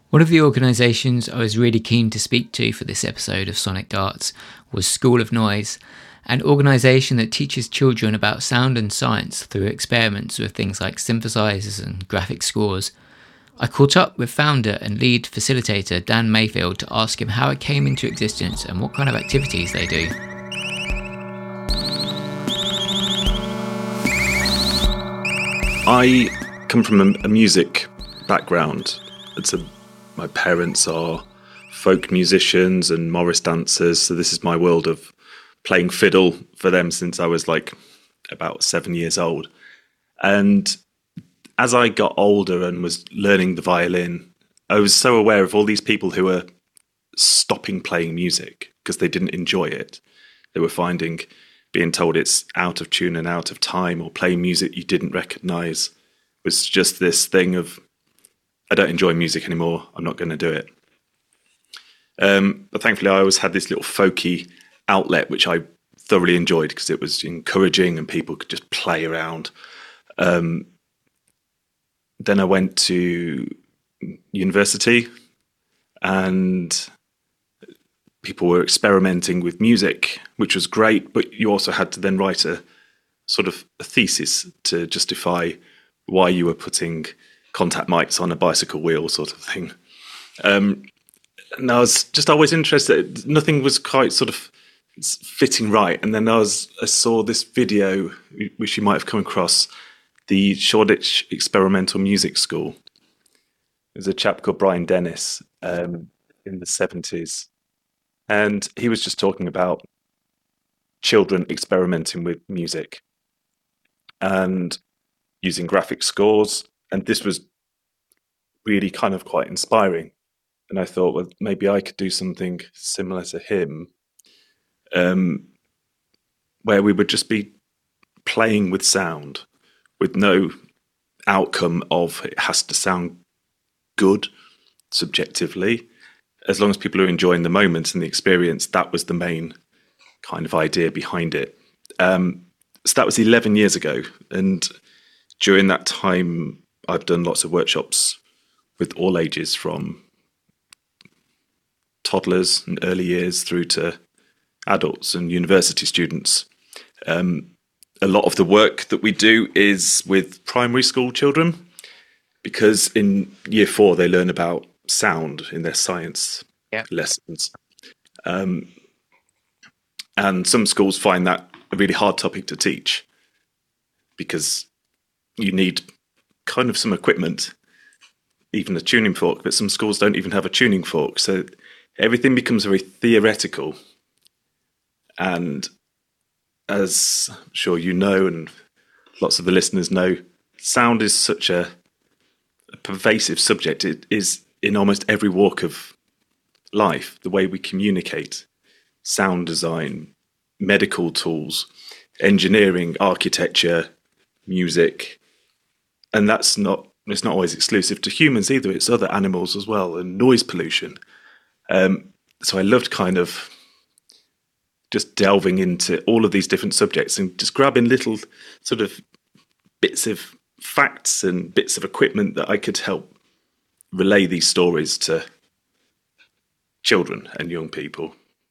One of the organisations I was really keen to speak to for this episode of Sonic Darts was School of Noise, an organisation that teaches children about sound and science through experiments with things like synthesizers and graphic scores. I caught up with founder and lead facilitator Dan Mayfield to ask him how it came into existence and what kind of activities they do. I come from a music background. My parents are folk musicians and Morris dancers, so this is my world of playing fiddle for them since I was about 7 years old. And as I got older and was learning the violin, I was so aware of all these people who were stopping playing music because they didn't enjoy it. They were being told it's out of tune and out of time, or playing music you didn't recognise was just this thing of, I don't enjoy music anymore, I'm not going to do it. But thankfully I always had this little folky outlet which I thoroughly enjoyed because it was encouraging and people could just play around. Then I went to university and people were experimenting with music, which was great, but you also had to then write a sort of a thesis to justify why you were putting contact mics on a bicycle wheel sort of thing. And I was just always interested. Nothing was quite sort of fitting right. And then I saw this video, which you might have come across, the Shoreditch Experimental Music School. There's a chap called Brian Dennis in the 70s. And he was just talking about children experimenting with music and using graphic scores. And this was really kind of quite inspiring. And I thought, well, maybe I could do something similar to him, where we would just be playing with sound with no outcome of it has to sound good subjectively. As long as people are enjoying the moment and the experience, that was the main kind of idea behind it. So that was 11 years ago. And during that time, I've done lots of workshops with all ages, from toddlers and early years through to adults and university students. A lot of the work that we do is with primary school children, because in year 4 they learn about sound in their science lessons. And some schools find that a really hard topic to teach because you need kind of some equipment, even a tuning fork, but some schools don't even have a tuning fork. So everything becomes very theoretical. And as I'm sure you know, and lots of the listeners know, sound is such a pervasive subject. It is in almost every walk of life, the way we communicate, sound design, medical tools, engineering, architecture, music. And it's not always exclusive to humans either. It's other animals as well, and noise pollution. So I loved kind of just delving into all of these different subjects and just grabbing little sort of bits of facts and bits of equipment that I could help relay these stories to children and young people.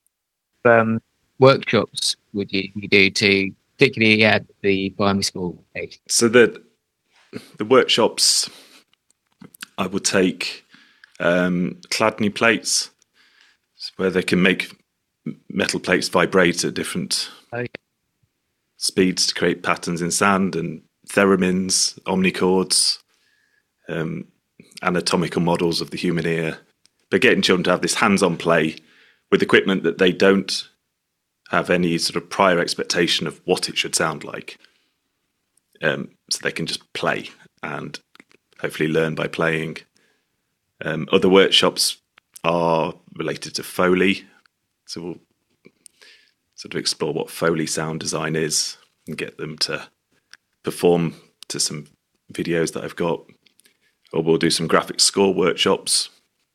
Workshops would you do to, particularly at the primary school age? So the workshops, I would take Chladni plates, where they can make metal plates vibrate at different speeds to create patterns in sand, and theremins, omnichords, anatomical models of the human ear. But getting children to have this hands-on play with equipment that they don't have any sort of prior expectation of what it should sound like. So they can just play and hopefully learn by playing. Other workshops are related to Foley. So we'll sort of explore what Foley sound design is and get them to perform to some videos that I've got. Or we'll do some graphic score workshops.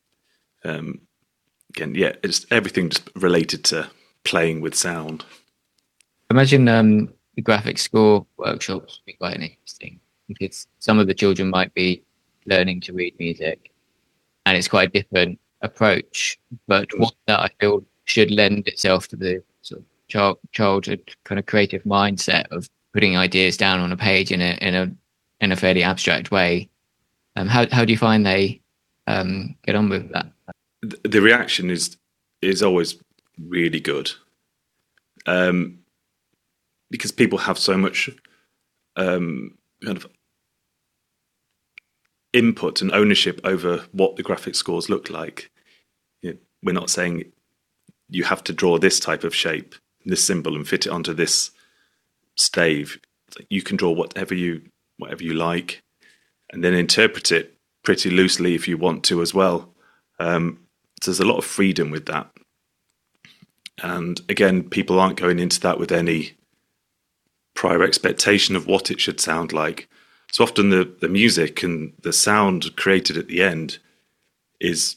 Again, it's everything just related to playing with sound. Imagine the graphic score workshops would be quite interesting, because some of the children might be learning to read music, and it's quite a different approach, but one that I feel should lend itself to the sort of childhood kind of creative mindset of putting ideas down on a page in a fairly abstract way. How do you find they get on with that? The reaction is always really good, because people have so much kind of input and ownership over what the graphic scores look like. We're not saying you have to draw this type of shape, this symbol, and fit it onto this stave. You can draw whatever you like, and then interpret it pretty loosely if you want to as well. So there's a lot of freedom with that. And again, people aren't going into that with any prior expectation of what it should sound like. So often the music and the sound created at the end is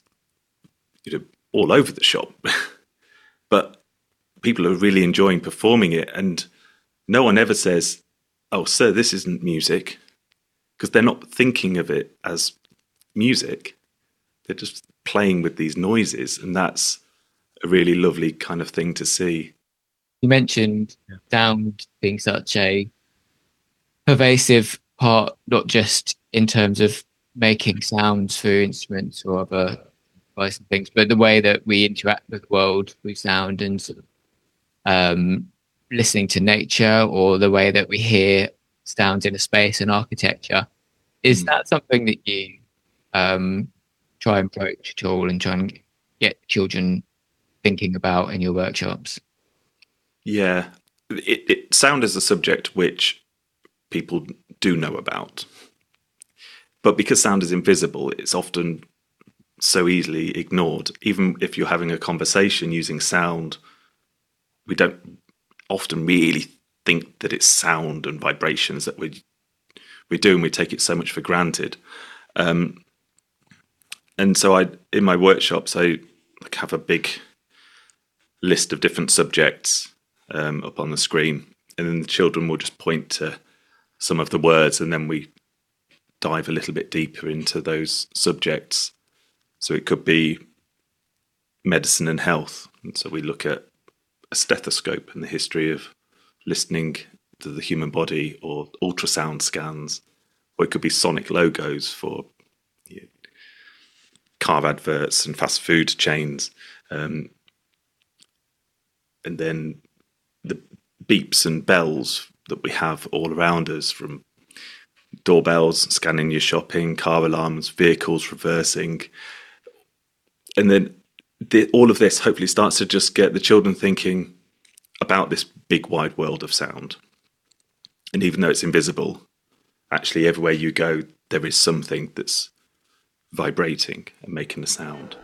all over the shop. But people are really enjoying performing it, and no one ever says, "Oh, sir, this isn't music," because they're not thinking of it as music. They're just playing with these noises, and that's a really lovely kind of thing to see. You mentioned sound being such a pervasive part, not just in terms of making sounds through instruments or other devices and things, but the way that we interact with the world with sound, and sort of listening to nature, or the way that we hear sounds in a space and architecture. Is that something that you try and approach at all, and try and get children thinking about in your workshops? Yeah, sound is a subject which people do know about, but because sound is invisible, it's often so easily ignored. Even if you're having a conversation using sound, we don't often really think that it's sound and vibrations that we do, and we take it so much for granted. And so in my workshops, I have a big list of different subjects up on the screen, and then the children will just point to some of the words, and then we dive a little bit deeper into those subjects. So it could be medicine and health, and so we look at a stethoscope and the history of listening to the human body, or ultrasound scans, or it could be sonic logos for car adverts and fast food chains, and then the beeps and bells that we have all around us, from doorbells scanning your shopping, car alarms, vehicles reversing. And then all of this hopefully starts to just get the children thinking about this big wide world of sound. And even though it's invisible, actually everywhere you go, there is something that's vibrating and making a sound.